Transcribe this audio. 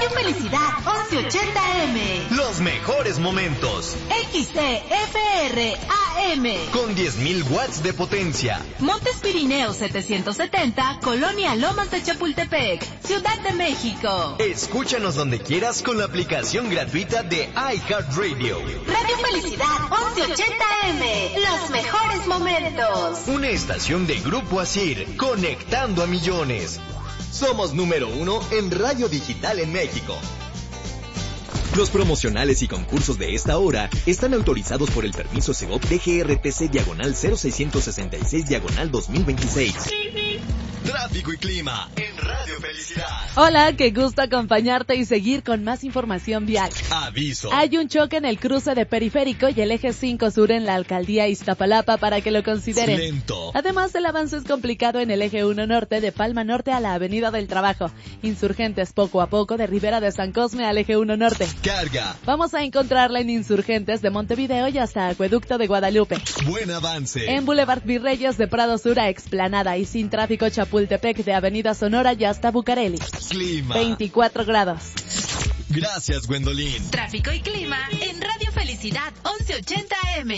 Radio Felicidad 1180M. Los mejores momentos. XCFR AM. Con 10.000 watts de potencia. Montes Pirineos 770, Colonia Lomas de Chapultepec, Ciudad de México. Escúchanos donde quieras con la aplicación gratuita de iHeartRadio. Radio Felicidad 1180M. Los mejores momentos. Una estación de Grupo Asir, conectando a millones. Somos número 1 en radio digital en México. Los promocionales y concursos de esta hora están autorizados por el permiso Segov DGRTC/0666/2026. Tráfico y clima en Radio Felicidad. Hola, qué gusto acompañarte y seguir con más información vial. Aviso. Hay un choque en el cruce de Periférico y el eje 5 sur en la alcaldía Iztapalapa para que lo consideren. Lento. Además, el avance es complicado en el eje 1 norte de Palma Norte a la Avenida del Trabajo. Insurgentes poco a poco de Rivera de San Cosme al eje 1 norte. Carga. Vamos a encontrarla en Insurgentes de Montevideo y hasta Acueducto de Guadalupe. Buen avance. En Boulevard Virreyes de Prado Sur a Explanada y sin tráfico Chapultepec de Avenida Sonora y hasta Bucareli. Clima. 24 grados. Gracias, Gwendolyn. Tráfico y clima en Radio Felicidad 1180M.